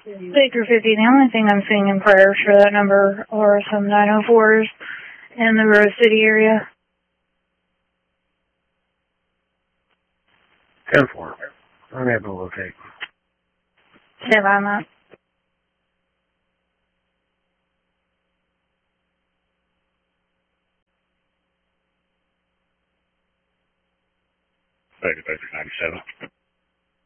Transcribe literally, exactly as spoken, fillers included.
Baker fifty, the only thing I'm seeing in prayers for that number are some nine oh fours in the Rose City area. ten four. I'm able to locate. Stand by on that. Baker Baker ninety-seven.